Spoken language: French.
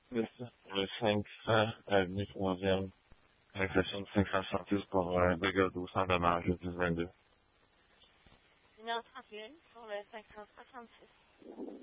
C'est ça. Le 500 avenue 3e, réflexion de 570 pour dégâts d'eau sans dommage, le 10-22. 1h31 pour le 566.